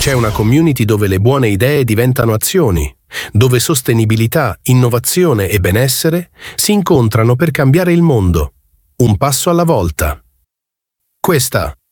C'è una community dove le buone idee diventano azioni, dove sostenibilità, innovazione e benessere si incontrano per cambiare il mondo, un passo alla volta. Questa